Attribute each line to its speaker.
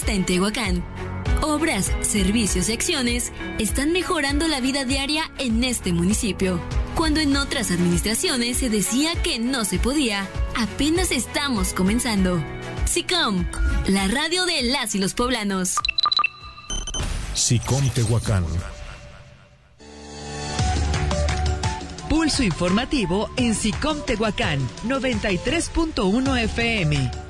Speaker 1: está en Tehuacán. Obras, servicios y acciones están mejorando la vida diaria en este municipio. Cuando en otras administraciones se decía que no se podía, apenas estamos comenzando. SICOM, la radio de las y los poblanos.
Speaker 2: SICOM Tehuacán.
Speaker 3: Pulso informativo en SICOM Tehuacán, 93.1 FM.